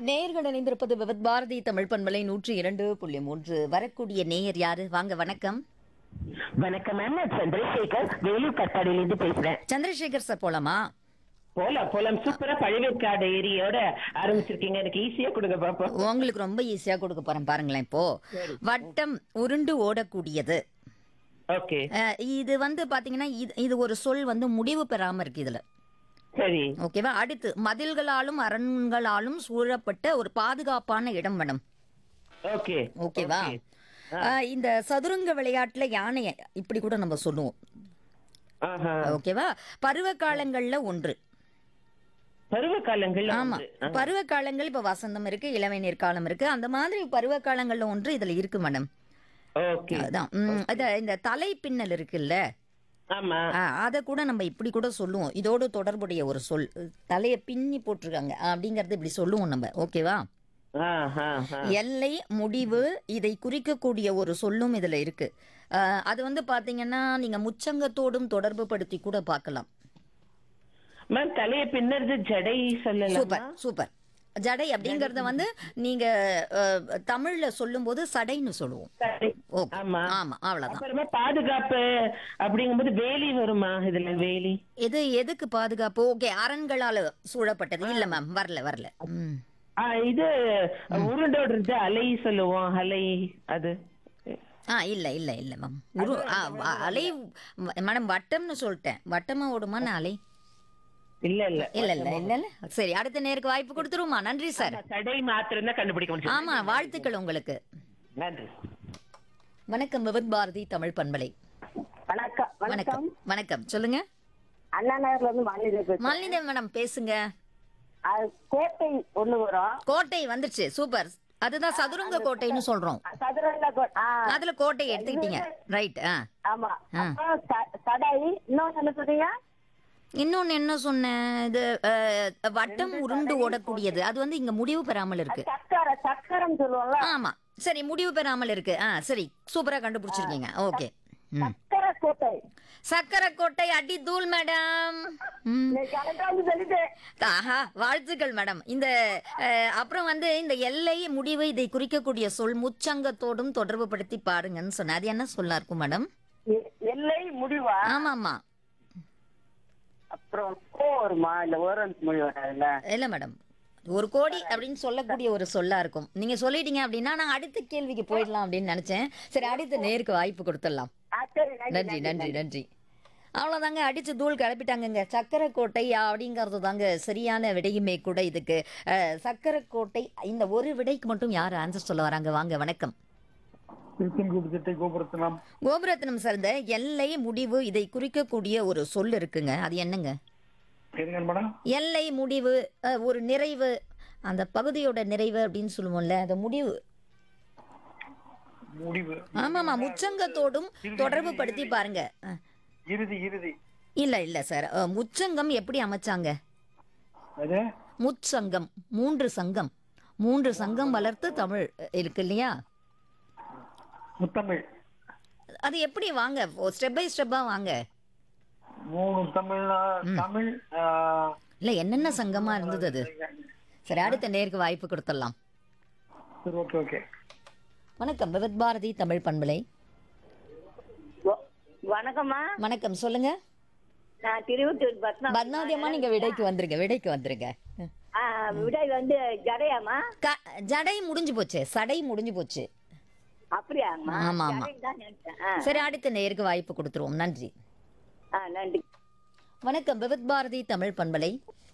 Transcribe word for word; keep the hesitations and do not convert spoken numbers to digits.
நேயர்கள் இணைந்திருப்பது விவத் பாரதி தமிழ் பண்பலை நூற்றி இரண்டு புள்ளி மூன்று. வரக்கூடிய நேயர் யாரு? வாங்க, வணக்கம். வணக்கம் மேம், நான் சந்திரசேகர் வேலூர் கட்டாடியிலிருந்து பேசுறேன். சந்திரசேகர் சார் போலாமா? போலாம் போலாம். சூப்பரா பழவேற்காடு ஏரியோட ஆரம்பிச்சிருக்கீங்க. எனக்கு ஈஸியா கொடுங்க பாப்போம். உங்களுக்கு ரொம்ப ஈஸியா கொடுக்க போறேன் பாருங்களேன். இப்போ வட்டம் உருண்டு ஓடக்கூடியது. ஓகே, அஹ், இது வந்து பாத்தீங்கன்னா இது இது ஒரு சொல் வந்து முடிவு பெறாம இருக்கு இதுல. சரி. ஓகேவா? அடுத்து மதில்களாலும் அரண்களாலும் சூழப்பட்ட ஒரு பாதுகாப்பான இடம் மேடம். ஓகே ஓகேவா? அஹ், இந்த சதுரங்க விளையாட்டுல யானைய இப்படி கூட நம்ம சொல்லுவோம். ஆஹா. ஓகேவா? பருவ காலங்கள்ல ஒன்று. பருவ காலங்கள். ஆமா, பருவ காலங்கள் இப்ப வசந்தம் இருக்கு, இளவேநீர் காலம் இருக்கு. அந்த மாதிரி பருவ காலங்கள்ல ஒன்று இதுல இருக்கு மேடம். ஓகே. அதான் உம், அத இந்த தலை பின்னல் இருக்குல்ல, ஆமா. அத கூட நம்ம இப்படி கூட சொல்லுவோம். இதோடு தொடர்புடைய ஒரு சொல், தலைய பின்னி போட்டிருக்காங்க அப்படிங்கறது இப்படி சொல்லுவோம் நம்ம. ஓகேவா? ஆஹா, ஆஹா. எல்லை முடிவு இதை குறிக்கக்கூடிய ஒரு சொல்லும் இதுல இருக்கு. அஹ், அது வந்து பாத்தீங்கன்னா நீங்க முச்சங்கத்தோடும் தொடர்பு படுத்தி கூட பார்க்கலாம். மேம், தலைய பின்னறது ஜடை சொல்லலாம். Super super. ஜடை அப்படிங்கறத வந்து நீங்க அஹ், தமிழ்ல சொல்லும் போது சடைன்னு சொல்லுவோம். ஓகே. ஆமா ஆமா, அவ்வளவுதான். அப்புறமா பாதுகாப்பு அப்படிங்கும்போது வேலி வருமா இதுல? வேலி இது எதுக்கு பாதுகாப்பு? ஓகே, அரண்களால சூழப்பட்டது. இல்ல மேம், வரல வரல. ம். ஆ, இது உருண்டோடுறது அலை சொல்லுவோம். அலை அது ஆ இல்ல இல்ல இல்ல மேம். உரு ஆ, வ- அலை மேடம் வட்டம்னு சொல்லிட்டேன். வட்டமா ஓடுமா அலை? இல்ல இல்ல இல்ல இல்ல இல்ல இல்ல. சரி, அடுத்த நேருக்கு வாய்ப்பு கொடுத்துருமா? நன்றி சார். தடை மாத்திரம் தான் கண்டுபிடிக்க முடியும். ஆமா, வாழ்த்துக்கள் உங்களுக்கு. நன்றி. வணக்கம், விவத் பாரதி தமிழ் பண்பலை. வணக்கம் வணக்கம் வணக்கம் வணக்கம். சொல்லுங்க. அண்ணா நகர்ல இருந்து மாநில பேசுறேன். மாலினி மேடம் பேசுங்க. அது கோட்டை ஒண்ணு வரும். கோட்டை வந்துருச்சு, சூப்பர். அதுதான் சதுரங்க கோட்டைன்னு சொல்றோம். சதுரங்க கோட்டை. ஆ, அதுல கோட்டை எடுத்துக்கிட்டீங்க, ரைட். ஆ, ஆமா. ஆ. அப்புறம் ச- சடை. இன்னொன்னு என்ன சொன்னீங்க? இன்னொன்னு என்ன சொன்னேன்? இது அஹ், வட்டம் உருண்டு ஓடக்கூடியது. அது வந்து இங்க முடிவு பெறாமல் இருக்கு. சக்கரை சக்கரம் சொல்லுவோம்ல. ஆமா, சரி, முடிவு பெறாமல் இருக்கு. ஆ, சரி, சூப்பரா கண்டுபிடிச்சிருக்கீங்க. ஓகே. ம். சக்கரை கோட்டை. சக்கரை கோட்டை அடி தூள் மேடம். ம். நீ கரெக்டா வந்து சொல்லிட்டேன். ஆஹா, வாழ்த்துக்கள் மேடம். இந்த அஹ், அப்புறம் வந்து இந்த எல்லை முடிவு இதை குறிக்கக்கூடிய சொல் முச்சங்கத்தோடும் தொடர்பு படுத்தி பாருங்கன்னு சொன்னேன். அது என்ன சொல்லா இருக்கும் மேடம்? எ- எல்லை முடிவா? ஆமா ஆமா. அப்புறம் கோ வருமா? இல்ல ஓரம் முடிவு வராதுல்ல. இல்ல மேடம், ஒரு கோடி அப்படின்னு சொல்லக்கூடிய ஒரு சொல்லா இருக்கும். நீங்க சொல்லிட்டீங்க அப்படின்னா நான் அடுத்த கேள்விக்கு போயிடலாம் அப்படின்னு நினைச்சேன். சரி, அடுத்த நேருக்கு வாய்ப்பு கொடுத்துடலாம். ஆ, சரி. நன்றி நன்றி நன்றி. அவ்வளோதாங்க, அடிச்சு தூள் கிளப்பிட்டாங்கங்க. சக்கரைக்கோட்டை அப்படிங்கிறது தாங்க சரியான விடையுமே கூட இதுக்கு. அஹ், சக்கரைக்கோட்டை. இந்த ஒரு விடைக்கு மட்டும் யார் ஆன்சர் சொல்ல வராங்க? வாங்க, வணக்கம். திருச்செங்கோடு கோபுரத்தினம். கோபுரத்தினம் சார், இந்த எல்லை முடிவு இதை குறிக்கக்கூடிய ஒரு சொல் இருக்குங்க. அது என்னங்க? எதுங்க மேடம்? எல்லை முடிவு, அஹ், ஒரு நிறைவு, அந்த பகுதியோட நிறைவு அப்படின்னு சொல்லுவோம்ல, அந்த முடிவு. முடிவு. ஆமாமா, முச்சங்கத்தோடும் தொடர்பு படுத்தி பாருங்க. அஹ், இறுதி இறுதி. இல்ல இல்ல சார், அஹ், முச்சங்கம் எப்படி அமைச்சாங்க? அது முச்சங்கம், மூன்று சங்கம், மூன்று சங்கம் வளர்த்து தமிழ் இருக்கு இல்லையா? முத்தமிழ். அது எப்படி? வாங்க, ஸ்டெப் பை ஸ்டெப்பா வாங்க. மூணு தமிழ். தமிழ். ஆ, இல்ல, என்னென்ன சங்கமா இருந்தது அது? சரி, அடுத்த நேருக்கு வாய்ப்பு கொடுத்துடலாம். சரி, ஓகே ஓகே. வணக்கம், விவத் பாரதி தமிழ் பண்பலை. வ- வணக்கம்மா. வணக்கம், சொல்லுங்க. நான் திருவத்தூர் பத்மா. பத்மாவதி அம்மா, நீங்க விடைக்கு வந்துருங்க, விடைக்கு வந்துருங்க. ஆ, விடை வந்து ஜடையாமா? க- ஜடை முடிஞ்சு போச்சு, சடை முடிஞ்சு போச்சு. அப்படியாம்மா? ஆமா, ஆமா. ஜடைன்னு தான் நினைச்சேன். ஆ, சரி, அடுத்த நேருக்கு வாய்ப்பு கொடுத்துருவோம். நன்றி. ஆ, நன்றி. வணக்கம், விவத் பாரதி தமிழ் பண்பலை.